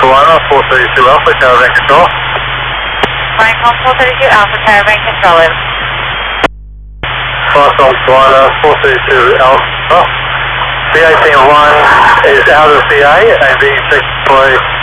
Solana, 432 Alpha, Caravan Control. Minecon 432 Alpha, Caravan Control, over. Fast on Solana, 432 Alpha. C18-1 is out of CA and being checked by